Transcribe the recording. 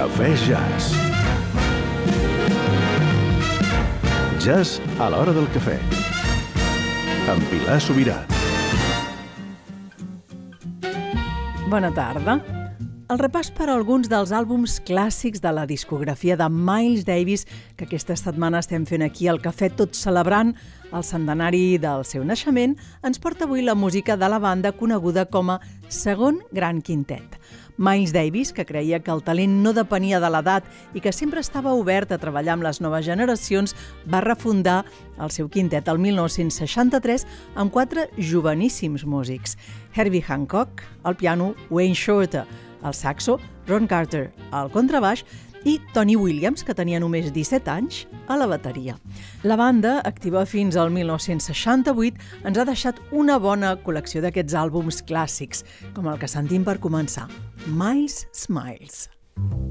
Cafè Jazz. Jazz a l'hora del cafè. Amb Pilar Sobirà. Bona tarda. El repàs per a alguns dels àlbums clàssics de la discografia de Miles Davis que aquesta setmana estem fent aquí al Cafè, tot celebrant el centenari del seu naixement, ens porta avui la música de la banda coneguda com a Segon Gran Quintet. Miles Davis, que creia que el talent no depenia de l'edat i que sempre estava obert a treballar amb les noves generacions, va refundar el seu quintet el 1963 amb 4 joveníssims músics. Herbie Hancock, al piano, Wayne Shorter, al saxo, Ron Carter, al contrabaix i Tony Williams, que tenia només 17 anys, a la bateria. La banda, activa fins al 1968, ens ha deixat una bona col·lecció d'aquests àlbums clàssics, com el que sentim per començar, Miles Smiles.